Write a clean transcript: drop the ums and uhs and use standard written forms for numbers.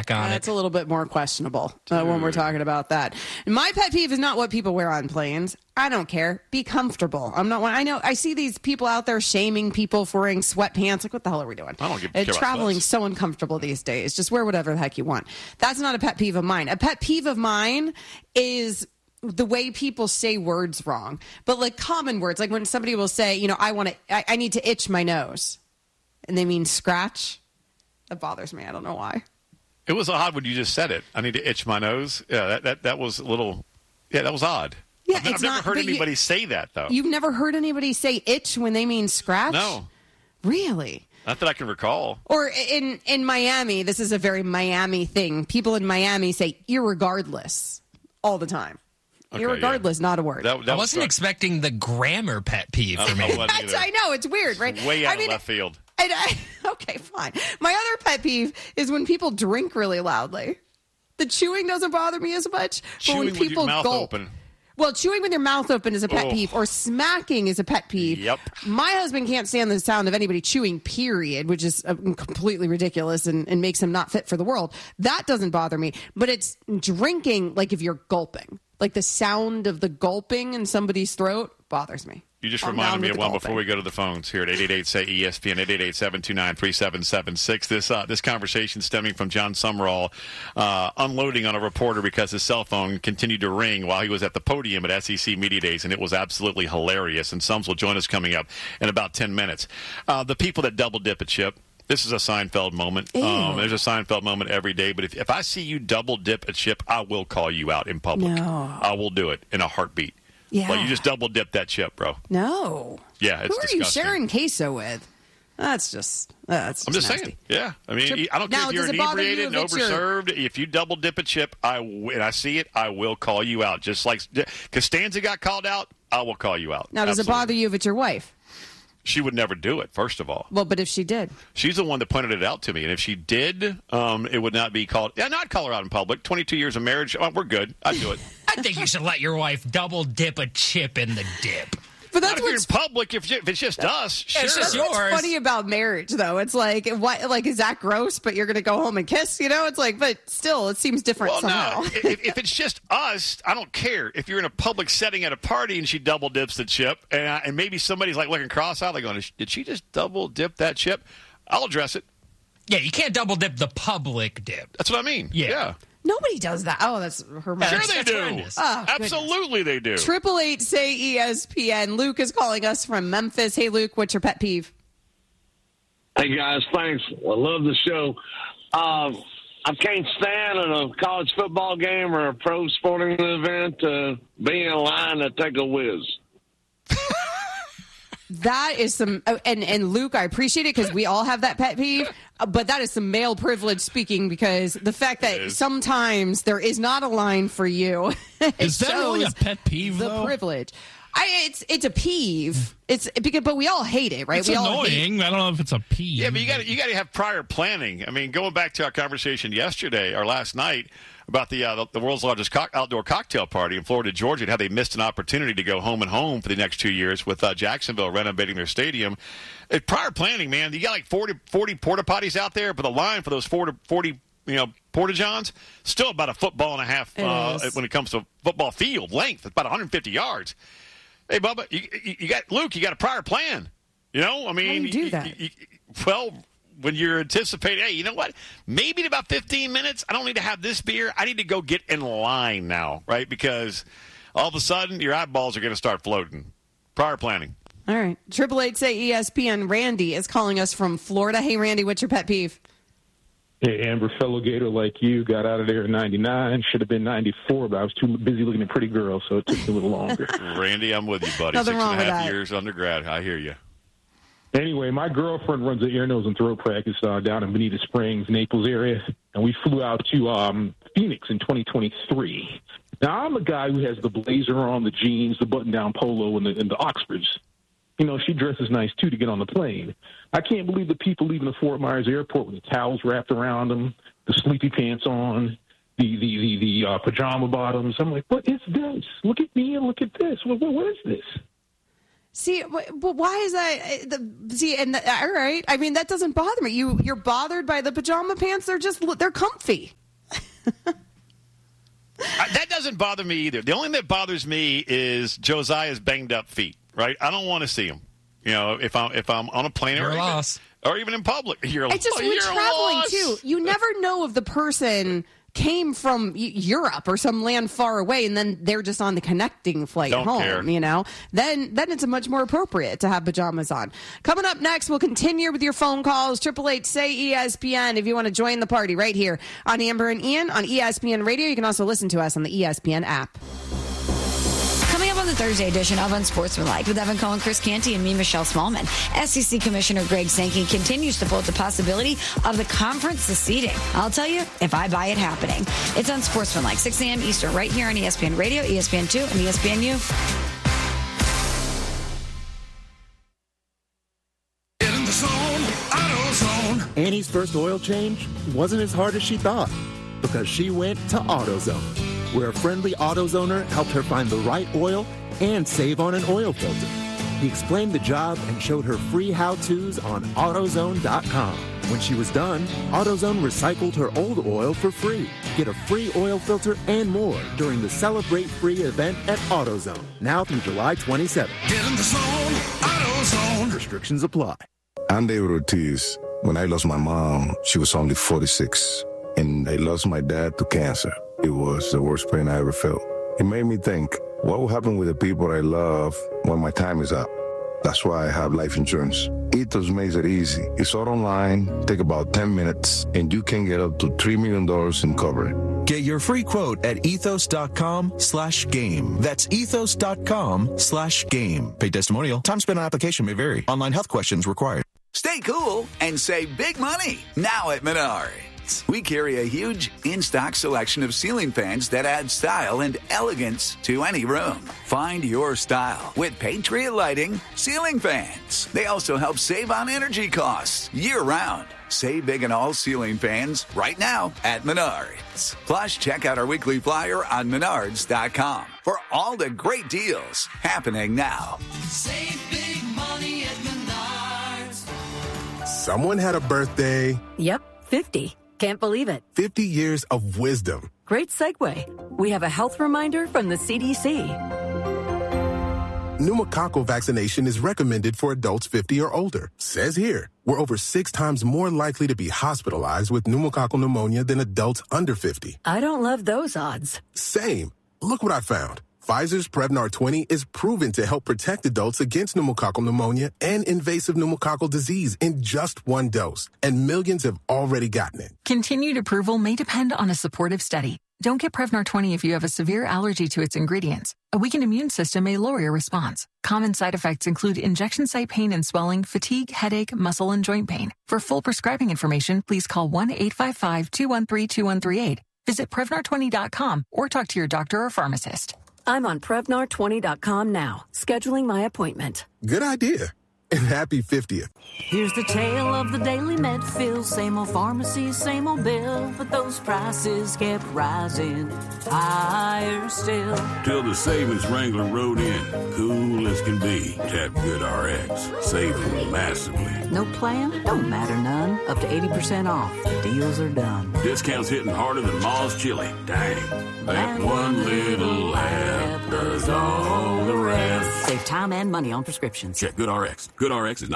back on it. That's a little bit more questionable when we're talking about that. My pet peeve is not what people wear on planes. I don't care. Be comfortable. I'm not. I know. I see these people out there shaming people for wearing sweatpants. Like, what the hell are we doing? I don't care about traveling sweats. so uncomfortable these days. Just wear whatever the heck you want. That's not a pet peeve of mine. A pet peeve of mine is the way people say words wrong, but like common words, like when somebody will say, I need to itch my nose, and they mean scratch. That bothers me. I don't know why. It was odd when you just said it. I need to itch my nose. Yeah, that was a little. Yeah, that was odd. Yeah, I've never heard anybody say that though. You've never heard anybody say itch when they mean scratch? No, really. Not that I can recall. Or in Miami, this is a very Miami thing. People in Miami say irregardless all the time. Okay, irregardless, not a word. I wasn't expecting the grammar pet peeve for me. I know, it's weird, right? Way out of left field. Okay, fine. My other pet peeve is when people drink really loudly. The chewing doesn't bother me as much, but when people with your mouth gulp. open. Well, chewing with your mouth open is a pet peeve, or smacking is a pet peeve. Yep. My husband can't stand the sound of anybody chewing, period, which is completely ridiculous and makes him not fit for the world. That doesn't bother me. But it's drinking, like if you're gulping. Like the sound of the gulping in somebody's throat bothers me. You just reminded me of one before we go to the phones here at 888-SAY-ESPN, 888-729-3776. This conversation stemming from John Summerall unloading on a reporter because his cell phone continued to ring while he was at the podium at SEC Media Days, and it was absolutely hilarious. And Sums will join us coming up in about 10 minutes. The people that double dip at Chip. This is a Seinfeld moment. There's a Seinfeld moment every day. But if I see you double dip at Chip, I will call you out in public. No. I will do it in a heartbeat. Yeah. Like you just double dip that chip, bro. No. Yeah, it's disgusting. Who are you sharing queso with? I'm just nasty. saying. Yeah. I mean, I don't care if you're inebriated and overserved. If you double dip a chip, and I see it, I will call you out. Just like Costanza got called out, I will call you out. Now, does it bother you if it's your wife? She would never do it, first of all. Well, but if she did? She's the one that pointed it out to me. And if she did, it would not be called. Yeah, not call her out in public. 22 years of marriage. Oh, we're good. I'd do it. I think you should let your wife double dip a chip in the dip. But that's not if you're in public. If it's just us, sure. It's just yours. What's funny about marriage, though? It's like, what? Like, is that gross? But you're going to go home and kiss? It's like, but still, it seems different somehow. No. if it's just us, I don't care. If you're in a public setting at a party and she double dips the chip, and maybe somebody's like looking cross-eyed, like going, "Did she just double dip that chip?" I'll address it. Yeah, you can't double dip the public dip. That's what I mean. Yeah. Nobody does that. Oh, that's her. Sure they do. Oh, absolutely they do. 888-SAY-ESPN. Luke is calling us from Memphis. Hey, Luke, what's your pet peeve? Hey, guys, thanks. I love the show. I can't stand at a college football game or a pro sporting event to be in line to take a whiz. That is some, and Luke, I appreciate it because we all have that pet peeve, but that is some male privilege speaking because the fact that sometimes there is not a line for you. Is that really a pet peeve, the though? privilege. It's a peeve. But we all hate it, right? It's annoying. I don't know if it's a peeve. Yeah, but you got to have prior planning. I mean, going back to our conversation yesterday or last night about the world's largest outdoor cocktail party in Florida, Georgia, and how they missed an opportunity to go home and home for the next 2 years with Jacksonville renovating their stadium. Prior planning, man. You got like 40 porta potties out there, but the line for those 40 porta johns still about a football and a half when it comes to football field length. It's about 150 yards. Hey, Bubba, you got Luke. You got a prior plan. I mean, how do you do that? When you're anticipating, hey, you know what? Maybe in about 15 minutes, I don't need to have this beer. I need to go get in line now, right? Because all of a sudden, your eyeballs are going to start floating. Prior planning. All right. 888-SAY-ESPN. Randy is calling us from Florida. Hey, Randy, what's your pet peeve? Hey, Amber, fellow Gator like you, got out of there in 99. Should have been 94, but I was too busy looking at pretty girls, so it took me a little longer. Randy, I'm with you, buddy. Nothing wrong with 6.5 that. years undergrad. I hear you. Anyway, my girlfriend runs an ear, nose, and throat practice down in Bonita Springs, Naples area, and we flew out to Phoenix in 2023. Now, I'm a guy who has the blazer on, the jeans, the button-down polo, and the Oxfords. She dresses nice, too, to get on the plane. I can't believe the people leaving the Fort Myers airport with the towels wrapped around them, the sleepy pants on, the pajama bottoms. I'm like, what is this? Look at me and look at this. What is this? See, but why is that? All right. I mean, that doesn't bother me. You're bothered by the pajama pants. They're comfy. That doesn't bother me either. The only thing that bothers me is Josiah's banged up feet. Right? I don't want to see him. You know, if I'm on a plane or even in public, it's just when traveling too. You never know if the person came from Europe or some land far away, and then they're just on the connecting flight home. Care. You know, then it's much more appropriate to have pajamas on. Coming up next, we'll continue with your phone calls. 888-SAY-ESPN if you want to join the party right here on Amber and Ian on ESPN Radio. You can also listen to us on the ESPN app. Coming up on the Thursday edition of Unsportsmanlike with Evan Cohen, Chris Canty, and me, Michelle Smallman. SEC Commissioner Greg Sankey continues to float the possibility of the conference seceding. I'll tell you if I buy it happening. It's Unsportsmanlike, 6 a.m. Eastern, right here on ESPN Radio, ESPN2, and ESPNU. In the zone, AutoZone. Annie's first oil change wasn't as hard as she thought because she went to AutoZone, where a friendly AutoZoner helped her find the right oil and save on an oil filter. He explained the job and showed her free how-tos on AutoZone.com. When she was done, AutoZone recycled her old oil for free. Get a free oil filter and more during the Celebrate Free event at AutoZone, now through July 27th. Get in the zone, AutoZone. Restrictions apply. I'm David Ortiz. When I lost my mom, she was only 46, and I lost my dad to cancer. It was the worst pain I ever felt. It made me think, what will happen with the people I love when my time is up? That's why I have life insurance. Ethos makes it easy. It's all online, take about 10 minutes, and you can get up to $3 million in coverage. Get your free quote at ethos.com/game. That's ethos.com/game. Paid testimonial. Time spent on application may vary. Online health questions required. Stay cool and save big money now at Menards. We carry a huge in-stock selection of ceiling fans that add style and elegance to any room. Find your style with Patriot Lighting ceiling fans. They also help save on energy costs year-round. Save big on all ceiling fans right now at Menards. Plus, check out our weekly flyer on Menards.com for all the great deals happening now. Save big money at Menards. Someone had a birthday. Yep, 50. Can't believe it. 50 years of wisdom. Great segue. We have a health reminder from the CDC. Pneumococcal vaccination is recommended for adults 50 or older. Says here, we're over 6 times more likely to be hospitalized with pneumococcal pneumonia than adults under 50. I don't love those odds. Same. Look what I found. Pfizer's Prevnar 20 is proven to help protect adults against pneumococcal pneumonia and invasive pneumococcal disease in just 1 dose. And millions have already gotten it. Continued approval may depend on a supportive study. Don't get Prevnar 20 if you have a severe allergy to its ingredients. A weakened immune system may lower your response. Common side effects include injection site pain and swelling, fatigue, headache, muscle, and joint pain. For full prescribing information, please call 1-855-213-2138. Visit Prevnar20.com or talk to your doctor or pharmacist. I'm on Prevnar20.com now, scheduling my appointment. Good idea. And happy 50th. Here's the tale of the daily med fill. Same old pharmacy, same old bill. But those prices kept rising higher still. Till the savings wrangler rode in. Cool as can be. Tap GoodRx. Saving massively. No plan? Don't matter none. Up to 80% off. Deals are done. Discounts hitting harder than Ma's chili. Dang. That one little app does all the rest. Save time and money on prescriptions. Check GoodRx. GoodRx is